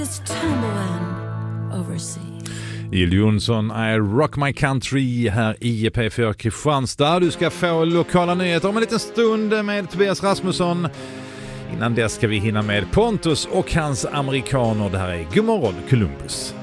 It's tumbling overseas. Jill Johnson, I Rock My Country här i P4 Kristianstad. Du ska få lokala nyheter om en liten stund med Tobias Rasmusson. Innan dess ska vi hinna med Pontus och hans amerikaner. Det här är Godmorgon Columbus.